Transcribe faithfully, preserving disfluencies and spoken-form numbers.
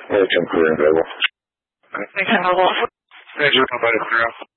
Yeah, ten clear available. Okay. ten available. Thank you, nobody clear.